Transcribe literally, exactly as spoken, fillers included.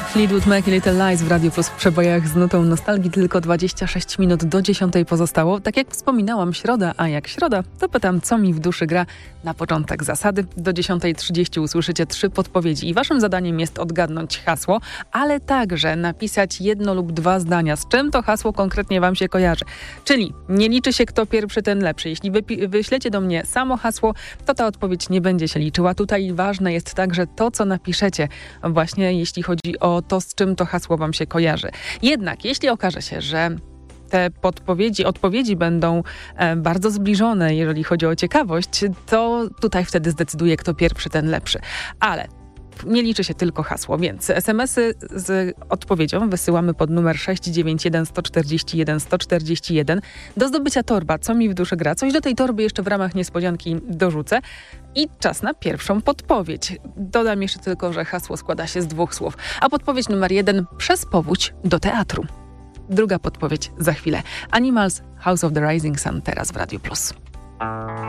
Fleetwood Mac i Little Lies w Radiu Plus w przebojach z nutą nostalgii. Tylko dwadzieścia sześć minut do dziesiątej pozostało. Tak jak wspominałam, środa, a jak środa, to pytam, co mi w duszy gra. Na początek zasady. Do dziesiątej trzydzieści usłyszycie trzy podpowiedzi i waszym zadaniem jest odgadnąć hasło, ale także napisać jedno lub dwa zdania, z czym to hasło konkretnie wam się kojarzy. Czyli nie liczy się kto pierwszy, ten lepszy. Jeśli wypi- wyślecie do mnie samo hasło, to ta odpowiedź nie będzie się liczyła. Tutaj ważne jest także to, co napiszecie, właśnie jeśli chodzi o to, z czym to hasło wam się kojarzy. Jednak jeśli okaże się, że te podpowiedzi, odpowiedzi będą e, bardzo zbliżone, jeżeli chodzi o ciekawość, to tutaj wtedy zdecyduje, kto pierwszy, ten lepszy. Ale nie liczy się tylko hasło, więc es em esy z odpowiedzią wysyłamy pod numer sześć dziewięć jeden jeden cztery jeden jeden cztery jeden. Do zdobycia torba, co mi w duszy gra. Coś do tej torby jeszcze w ramach niespodzianki dorzucę. I czas na pierwszą podpowiedź. Dodam jeszcze tylko, że hasło składa się z dwóch słów. A podpowiedź numer jeden: przez powódź do teatru. Druga podpowiedź za chwilę. Animals, House of the Rising Sun, teraz w Radiu Plus.